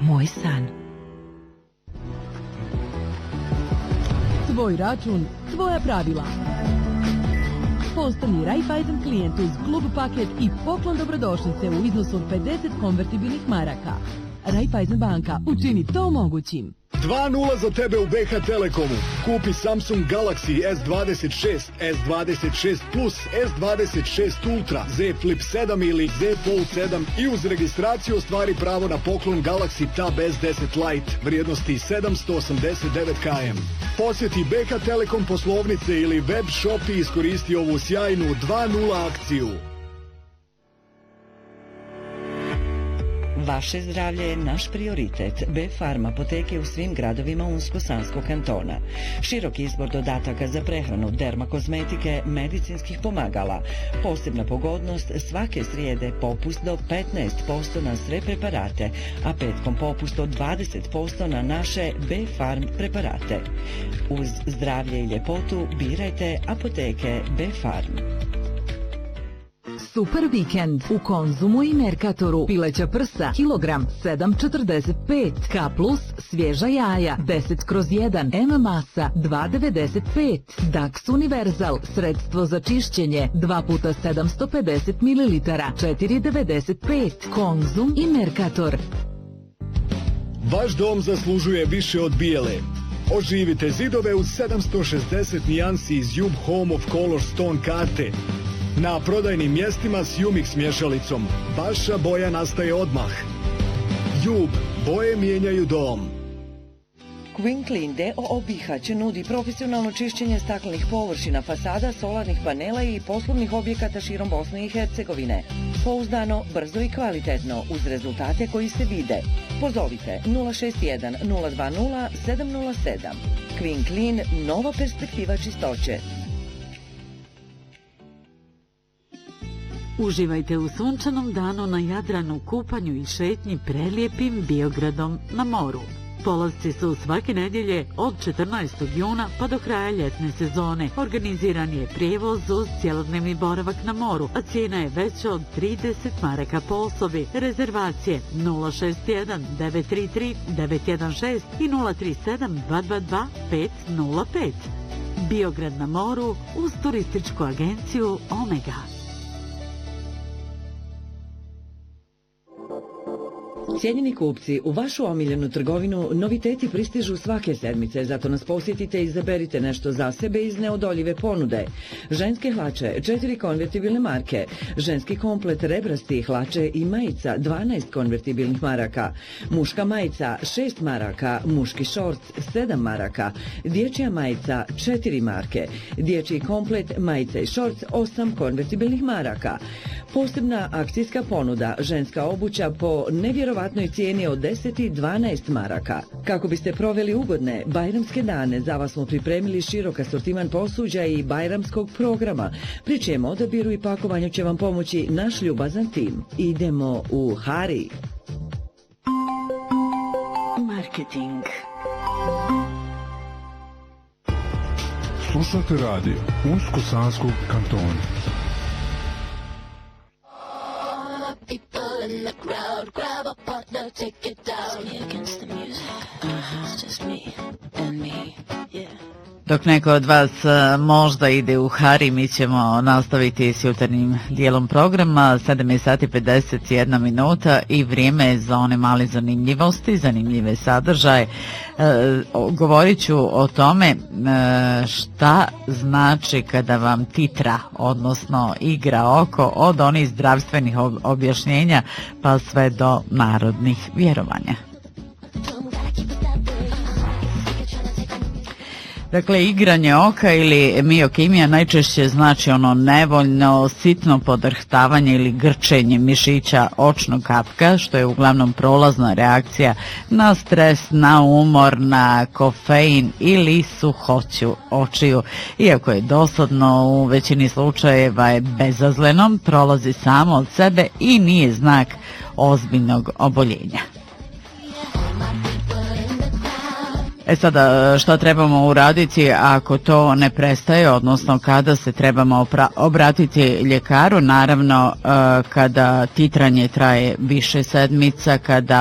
moj san. Svoj račun, svoja pravila. Postani Raiffeisen klijent uz klub paket i poklon dobrodošlice u iznosu od 50 konvertibilnih maraka. Raiffeisen banka, učini to mogućim. 2:0 za tebe u BH Telekomu. Kupi Samsung Galaxy S26, S26 Plus, S26 Ultra, Z Flip 7 ili Z Fold 7 i uz registraciju ostvari pravo na poklon Galaxy Tab S10 Lite vrijednosti 789 km. Posjeti BH Telekom poslovnice ili web shop i iskoristi ovu sjajnu 2:0 akciju. Vaše zdravlje je naš prioritet. B-Farm apoteke u svim gradovima Unsko-Sanskog kantona. Širok izbor dodataka za prehranu, dermakozmetike, medicinskih pomagala. Posebna pogodnost, svake srijede popust do 15% na sve preparate, a petkom popust od 20% na naše B-Farm preparate. Uz zdravlje i ljepotu birajte apoteke B-Farm. Super vikend u Konzumu i Merkatoru. Pileća prsa, kilogram 7,45. K plus, svježa jaja 10/1. M masa 2,95. Dax Universal, sredstvo za čišćenje 2 puta 750 ml 4,95. Konzum i Merkator. Vaš dom zaslužuje više od bijele. Oživite zidove uz 760 nijansi iz Jub Home of Color Stone karte. Na prodajnim mjestima s Jumix mješalicom. Vaša boja nastaje odmah. Jub, boje mijenjaju dom. Queen Clean D.O.O. Bihać nudi profesionalno čišćenje staklenih površina, fasada, solarnih panela i poslovnih objekata širom Bosne i Hercegovine. Pouzdano, brzo i kvalitetno, uz rezultate koji se vide. Pozovite 061 020 707. Queen Clean, nova perspektiva čistoće. Uživajte u sunčanom danu na Jadranu, kupanju i šetnji prelijepim Biogradom na moru. Polasci su svake nedjelje od 14. juna pa do kraja ljetne sezone. Organiziran je prijevoz uz cjelodnevni boravak na moru, a cijena je veća od 30 maraka po osobi. Rezervacije 061 933 916 i 037 222 505. Biograd na moru uz turističku agenciju Omega. Cijenjeni kupci, u vašu omiljenu trgovinu noviteti pristižu svake sedmice, zato nas posjetite i izaberite nešto za sebe iz neodoljive ponude. Ženske hlače, 4 konvertibilne marke, ženski komplet rebrasti hlače i majica, 12 konvertibilnih maraka, muška majica, 6 maraka, muški šorc, 7 maraka, dječja majica, 4 marke, dječji komplet, majica i šorc, 8 konvertibilnih maraka. Posebna akcijska ponuda, ženska obuća po nevjerovatnoj cijeni od 10 i 12 maraka. Kako biste proveli ugodne bajramske dane, za vas smo pripremili širok asortiman posuđa i bajramskog programa, pri čijem odabiru i pakovanju će vam pomoći naš ljubazan tim. Idemo u Hari. Marketing. Slušate radio Unsko-Sanskog kantona. People in the crowd, grab a partner, take it down. Me against the music, it's just me and me, yeah. Dok neko od vas možda ide u Hari, mi ćemo nastaviti s jutarnjim dijelom programa. 7:51 i vrijeme je za one male zanimljivosti, zanimljive sadržaje. Govorit ću o tome šta znači kada vam titra, odnosno igra oko, od onih zdravstvenih objašnjenja pa sve do narodnih vjerovanja. Dakle, igranje oka ili miokimija najčešće znači ono nevoljno, sitno podrhtavanje ili grčenje mišića očnog kapka, što je uglavnom prolazna reakcija na stres, na umor, na kofein ili suhoću očiju. Iako je dosadno, u većini slučajeva je bezazleno, prolazi samo od sebe i nije znak ozbiljnog oboljenja. Sada, šta trebamo uraditi ako to ne prestaje, odnosno kada se trebamo obratiti ljekaru? Naravno, kada titranje traje više sedmica, kada